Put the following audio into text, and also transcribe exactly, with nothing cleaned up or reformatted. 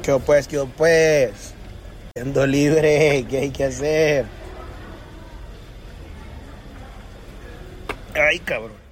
¿Qué pues, qué pues? Siendo libre, ¿qué hay que hacer? Ay, cabrón.